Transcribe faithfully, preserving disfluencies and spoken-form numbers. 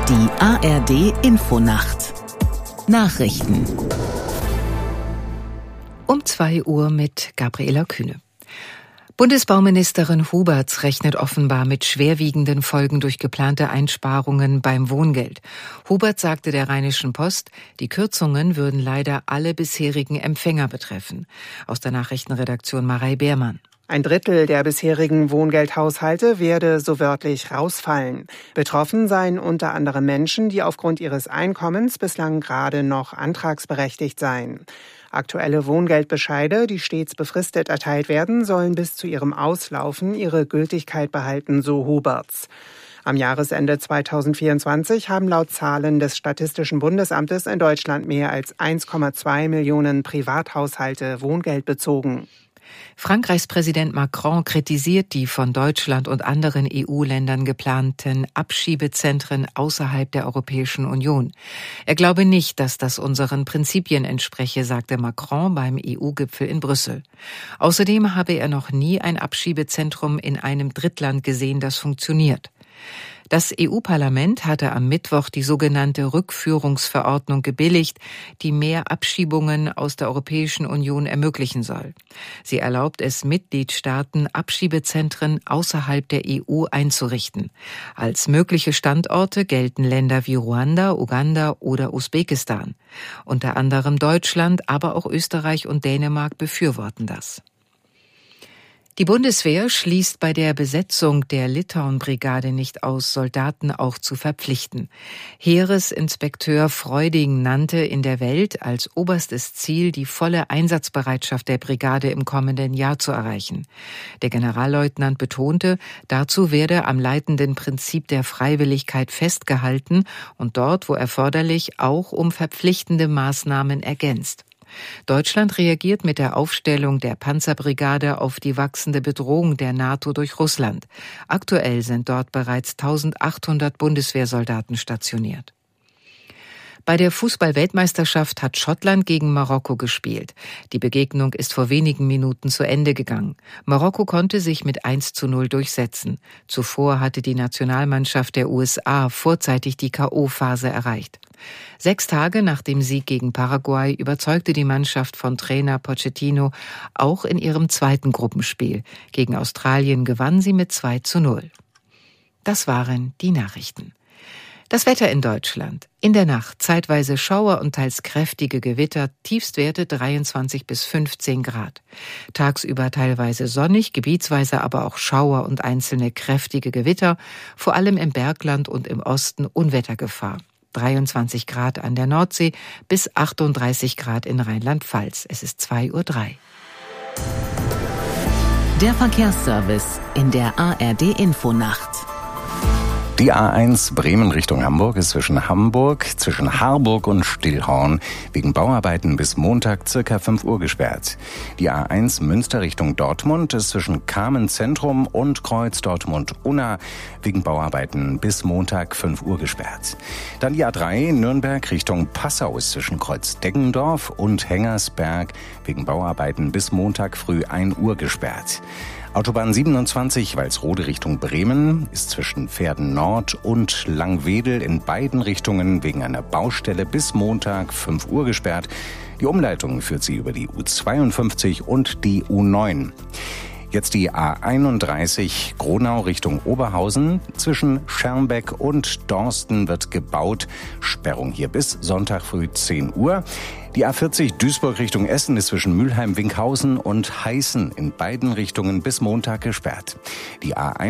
Die A R D-Infonacht Nachrichten Um zwei Uhr mit Gabriela Kühne. Bundesbauministerin Huberts rechnet offenbar mit schwerwiegenden Folgen durch geplante Einsparungen beim Wohngeld. Huberts sagte der Rheinischen Post, die Kürzungen würden leider alle bisherigen Empfänger betreffen. Aus der Nachrichtenredaktion Marei Beermann. Ein Drittel der bisherigen Wohngeldhaushalte werde so wörtlich rausfallen. Betroffen seien unter anderem Menschen, die aufgrund ihres Einkommens bislang gerade noch antragsberechtigt seien. Aktuelle Wohngeldbescheide, die stets befristet erteilt werden, sollen bis zu ihrem Auslaufen ihre Gültigkeit behalten, so Huberts. Am Jahresende zweitausendvierundzwanzig haben laut Zahlen des Statistischen Bundesamtes in Deutschland mehr als eins Komma zwei Millionen Privathaushalte Wohngeld bezogen. Frankreichs Präsident Macron kritisiert die von Deutschland und anderen E U-Ländern geplanten Abschiebezentren außerhalb der Europäischen Union. Er glaube nicht, dass das unseren Prinzipien entspreche, sagte Macron beim E U-Gipfel in Brüssel. Außerdem habe er noch nie ein Abschiebezentrum in einem Drittland gesehen, das funktioniert. Das E U-Parlament hatte am Mittwoch die sogenannte Rückführungsverordnung gebilligt, die mehr Abschiebungen aus der Europäischen Union ermöglichen soll. Sie erlaubt es Mitgliedstaaten, Abschiebezentren außerhalb der E U einzurichten. Als mögliche Standorte gelten Länder wie Ruanda, Uganda oder Usbekistan. Unter anderem Deutschland, aber auch Österreich und Dänemark befürworten das. Die Bundeswehr schließt bei der Besetzung der Litauen-Brigade nicht aus, Soldaten auch zu verpflichten. Heeresinspekteur Freuding nannte in der Welt als oberstes Ziel, die volle Einsatzbereitschaft der Brigade im kommenden Jahr zu erreichen. Der Generalleutnant betonte, dazu werde am leitenden Prinzip der Freiwilligkeit festgehalten und dort, wo erforderlich, auch um verpflichtende Maßnahmen ergänzt. Deutschland reagiert mit der Aufstellung der Panzerbrigade auf die wachsende Bedrohung der NATO durch Russland. Aktuell sind dort bereits eintausendachthundert Bundeswehrsoldaten stationiert. Bei der Fußball-Weltmeisterschaft hat Schottland gegen Marokko gespielt. Die Begegnung ist vor wenigen Minuten zu Ende gegangen. Marokko konnte sich mit eins zu null durchsetzen. Zuvor hatte die Nationalmannschaft der U S A vorzeitig die K O-Phase erreicht. Sechs Tage nach dem Sieg gegen Paraguay überzeugte die Mannschaft von Trainer Pochettino auch in ihrem zweiten Gruppenspiel. Gegen Australien gewann sie mit zwei zu null. Das waren die Nachrichten. Das Wetter in Deutschland. In der Nacht zeitweise Schauer und teils kräftige Gewitter, Tiefstwerte dreiundzwanzig bis fünfzehn Grad. Tagsüber teilweise sonnig, gebietsweise aber auch Schauer und einzelne kräftige Gewitter, vor allem im Bergland und im Osten Unwettergefahr. dreiundzwanzig Grad an der Nordsee bis achtunddreißig Grad in Rheinland-Pfalz. Es ist zwei Uhr drei. Der Verkehrsservice in der A R D-Infonacht. Die A eins Bremen Richtung Hamburg ist zwischen Hamburg, zwischen Harburg und Stillhorn wegen Bauarbeiten bis Montag circa fünf Uhr gesperrt. Die A eins Münster Richtung Dortmund ist zwischen Kamen Zentrum und Kreuz Dortmund-Unna wegen Bauarbeiten bis Montag fünf Uhr gesperrt. Dann die A drei Nürnberg Richtung Passau ist zwischen Kreuz Deggendorf und Hengersberg wegen Bauarbeiten bis Montag früh ein Uhr gesperrt. Autobahn siebenundzwanzig Walsrode Richtung Bremen ist zwischen Verden Nord und Langwedel in beiden Richtungen wegen einer Baustelle bis Montag fünf Uhr gesperrt. Die Umleitung führt sie über die U zweiundfünfzig und die U neun. Jetzt die A einunddreißig Gronau Richtung Oberhausen. Zwischen Schermbeck und Dorsten wird gebaut. Sperrung hier bis Sonntag früh zehn Uhr. Die A vierzig Duisburg Richtung Essen ist zwischen Mülheim-Winkhausen und Heißen in beiden Richtungen bis Montag gesperrt. Die A